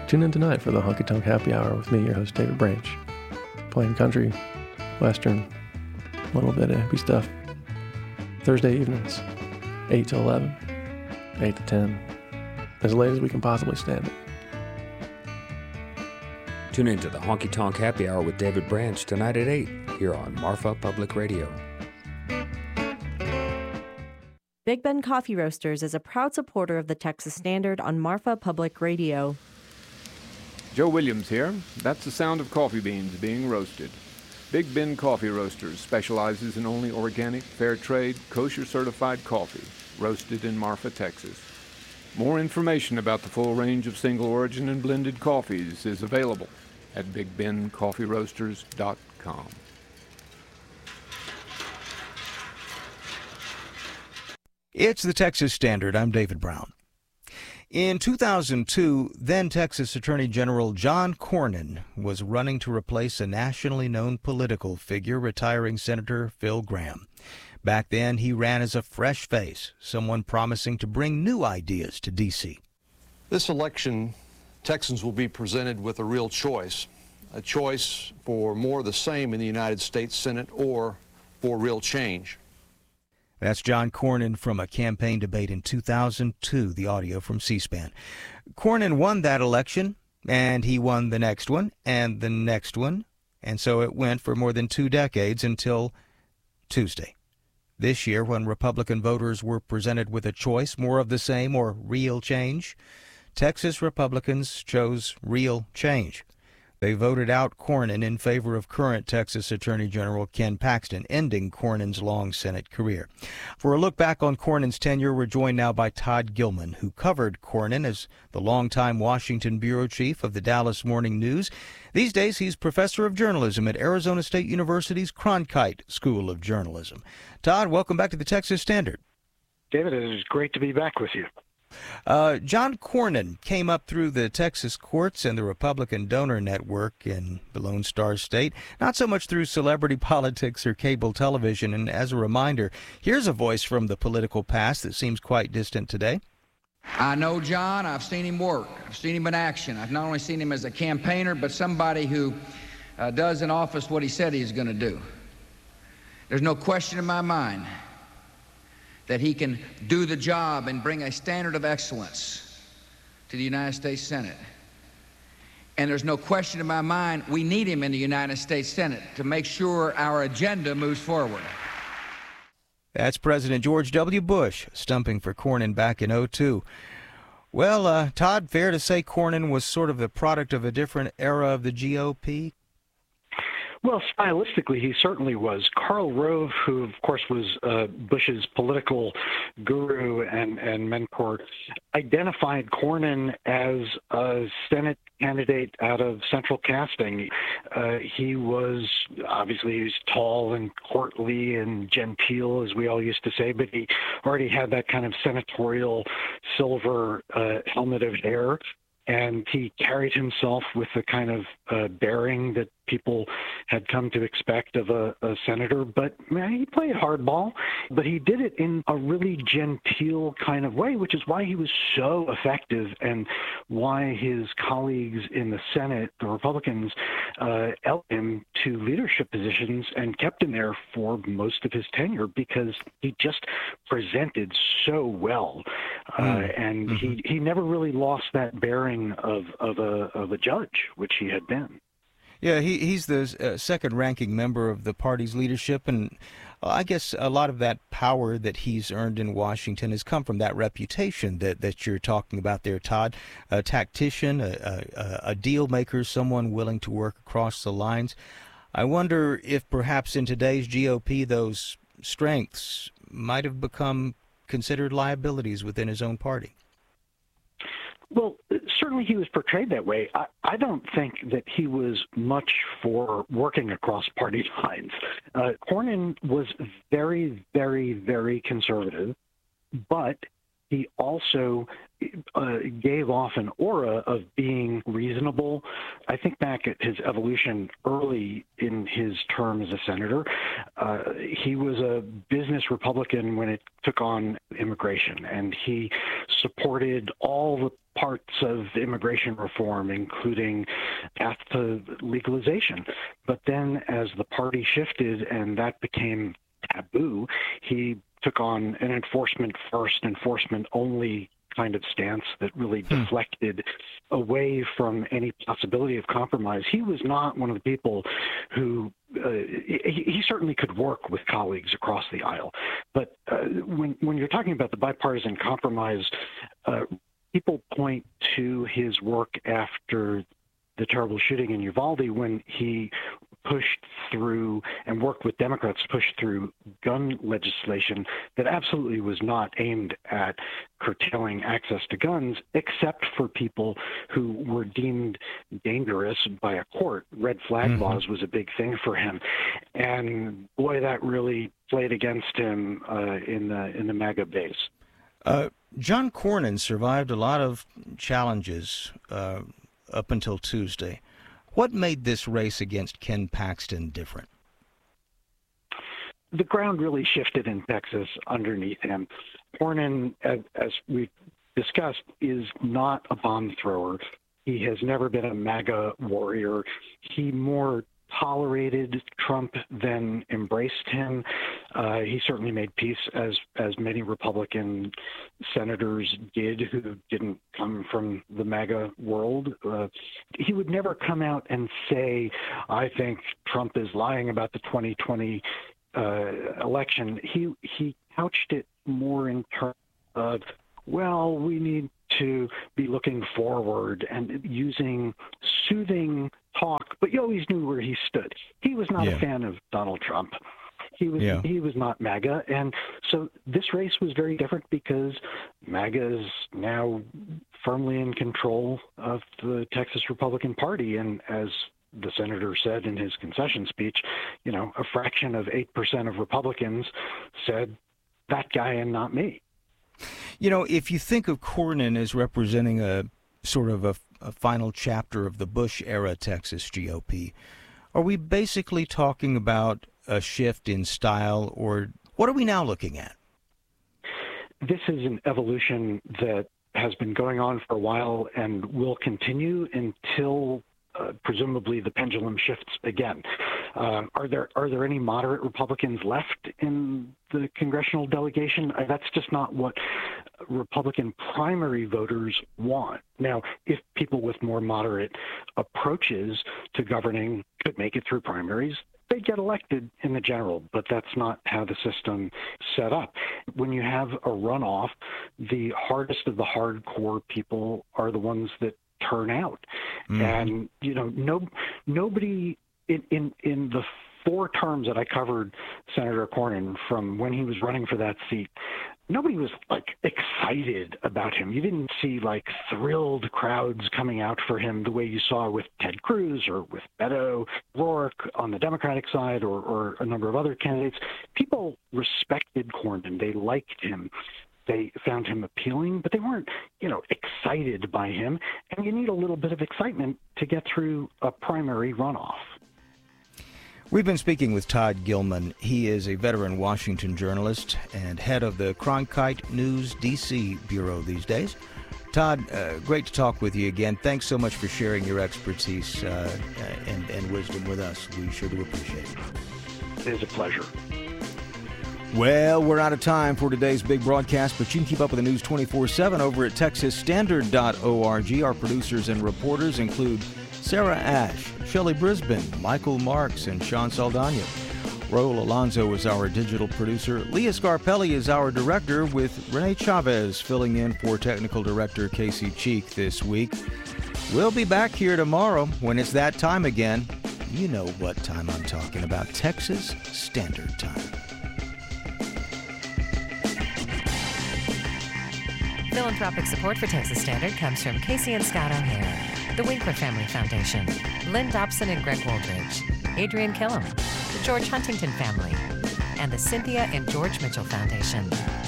Tune in tonight for the Honky Tonk Happy Hour with me, your host, David Branch. Playing country, western, a little bit of hippie stuff. Thursday evenings, 8 to 11, 8 to 10, as late as we can possibly stand it. Tune in to the Honky Tonk Happy Hour with David Branch tonight at 8 here on Marfa Public Radio. Big Ben Coffee Roasters is a proud supporter of the Texas Standard on Marfa Public Radio. Joe Williams here. That's the sound of coffee beans being roasted. Big Ben Coffee Roasters specializes in only organic, fair trade, kosher-certified coffee, roasted in Marfa, Texas. More information about the full range of single origin and blended coffees is available at BigBenCoffeeRoasters.com. It's the Texas Standard. I'm David Brown. In 2002, then Texas Attorney General John Cornyn was running to replace a nationally known political figure, retiring Senator Phil Gramm. Back then, he ran as a fresh face, someone promising to bring new ideas to D.C. This election, Texans will be presented with a real choice, a choice for more of the same in the United States Senate or for real change. That's John Cornyn from a campaign debate in 2002, the audio from C-SPAN. Cornyn won that election, and he won the next one, and the next one, and so it went for more than 2 decades until Tuesday. This year, when Republican voters were presented with a choice, more of the same or real change, Texas Republicans chose real change. They voted out Cornyn in favor of current Texas Attorney General Ken Paxton, ending Cornyn's long Senate career. For a look back on Cornyn's tenure, we're joined now by Todd Gilman, who covered Cornyn as the longtime Washington bureau chief of the Dallas Morning News. These days, he's professor of journalism at Arizona State University's Cronkite School of Journalism. Todd, welcome back to the Texas Standard. David, it is great to be back with you. John Cornyn came up through the Texas courts and the Republican donor network in the Lone Star State, not so much through celebrity politics or cable television. And as a reminder, here's a voice from the political past that seems quite distant today. I know John. I've seen him work. I've seen him in action. I've not only seen him as a campaigner, but somebody who does in office what he said he was going to do. There's no question in my mind that he can do the job and bring a standard of excellence to the United States Senate. And there's no question in my mind we need him in the United States Senate to make sure our agenda moves forward. That's President George W. Bush stumping for Cornyn back in 2002. Well, Todd, fair to say Cornyn was sort of the product of a different era of the GOP? Well, stylistically, he certainly was. Karl Rove, who, of course, was Bush's political guru and mentor, identified Cornyn as a Senate candidate out of central casting. He was tall and courtly and genteel, as we all used to say, but he already had that kind of senatorial silver helmet of hair. And he carried himself with the kind of bearing that people had come to expect of a senator. But he played hardball, but he did it in a really genteel kind of way, which is why he was so effective and why his colleagues in the Senate, the Republicans, elected him to leadership positions and kept him there for most of his tenure because he just presented so well. And he never really lost that bearing of a judge, which he had been. Yeah, he's the second-ranking member of the party's leadership, and I guess a lot of that power that he's earned in Washington has come from that reputation that you're talking about there, Todd. A tactician, a deal maker, someone willing to work across the lines. I wonder if perhaps in today's GOP those strengths might have become considered liabilities within his own party. Well, certainly he was portrayed that way. I don't think that he was much for working across party lines. Cornyn was very, very, very conservative, but he also gave off an aura of being reasonable. I think back at his evolution early in his term as a senator. He was a business Republican when it took on immigration, and he supported all the parts of immigration reform, including path to legalization. But then as the party shifted and that became taboo, he took on an enforcement first, enforcement only kind of stance that really deflected away from any possibility of compromise. He was not one of the people who he certainly could work with colleagues across the aisle. But when you're talking about the bipartisan compromise, people point to his work after the terrible shooting in Uvalde when he pushed through and worked with Democrats to push through gun legislation that absolutely was not aimed at curtailing access to guns, except for people who were deemed dangerous by a court. Red flag laws was a big thing for him. And boy, that really played against him in the MAGA base. John Cornyn survived a lot of challenges up until Tuesday. What made this race against Ken Paxton different? The ground really shifted in Texas underneath him. Cornyn, as we discussed, is not a bomb thrower. He has never been a MAGA warrior. He more tolerated Trump than embraced him. He certainly made peace, as many Republican senators did who didn't come from the MAGA world. He would never come out and say, I think Trump is lying about the 2020 election. He couched it more in terms of, well, we need to be looking forward and using soothing talk, but you always knew where he stood. He was not a fan of Donald Trump. He was not MAGA, and so this race was very different because MAGA is now firmly in control of the Texas Republican Party, and as the senator said in his concession speech, a fraction of 8% of Republicans said that guy and not me. If you think of Cornyn as representing a sort of a final chapter of the Bush-era Texas GOP, are we basically talking about a shift in style, or what are we now looking at? This is an evolution that has been going on for a while and will continue until presumably the pendulum shifts again. Are there any moderate Republicans left in the congressional delegation? That's just not what Republican primary voters want. Now, if people with more moderate approaches to governing could make it through primaries, they get elected in the general, but that's not how the system set up. When you have a runoff, the hardest of the hardcore people are the ones that turn out. And, nobody in the 4 terms that I covered Senator Cornyn, from when he was running for that seat, nobody was excited about him. You didn't see thrilled crowds coming out for him the way you saw with Ted Cruz or with Beto O'Rourke on the Democratic side or a number of other candidates. People respected Cornyn. They liked him. They found him appealing, but they weren't, excited by him. And you need a little bit of excitement to get through a primary runoff. We've been speaking with Todd Gilman. He is a veteran Washington journalist and head of the Cronkite News D.C. Bureau these days. Todd, great to talk with you again. Thanks so much for sharing your expertise and wisdom with us. We sure do appreciate it. It is a pleasure. Well, we're out of time for today's big broadcast, but you can keep up with the news 24/7 over at TexasStandard.org. Our producers and reporters include Sarah Ash, Shelley Brisbane, Michael Marks, and Sean Saldana. Raul Alonso is our digital producer. Leah Scarpelli is our director, with Renee Chavez filling in for technical director Casey Cheek this week. We'll be back here tomorrow when it's that time again. You know what time I'm talking about, Texas Standard Time. Philanthropic support for Texas Standard comes from Casey and Scott O'Hare, the Winkler Family Foundation, Lynn Dobson and Greg Wooldridge, Adrian Killam, the George Huntington Family, and the Cynthia and George Mitchell Foundation.